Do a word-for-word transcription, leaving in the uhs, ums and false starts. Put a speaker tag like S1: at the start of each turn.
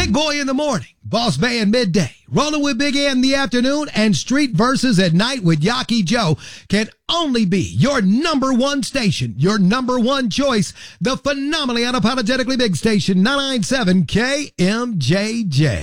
S1: Big Boy in the morning, Boss Band midday, Rolling with Big A in the afternoon, and Street Verses at night with Yaki Joe can only be your number one station, your number one choice, the phenomenally unapologetically big station, nine ninety-seven K M J J.